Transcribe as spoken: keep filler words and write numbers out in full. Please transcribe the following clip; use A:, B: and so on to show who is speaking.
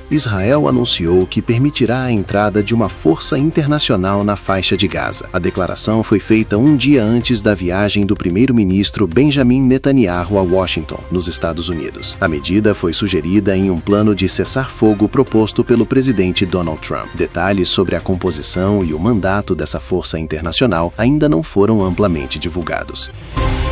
A: Israel anunciou que permitirá a entrada de uma força internacional na faixa de Gaza. A declaração foi feita um dia antes da viagem do primeiro-ministro Benjamin Netanyahu a Washington, nos Estados Unidos. A medida foi sugerida em um plano de cessar-fogo proposto pelo presidente Donald Trump. Detalhes sobre a composição e o mandato dessa força internacional ainda não foram amplamente divulgados.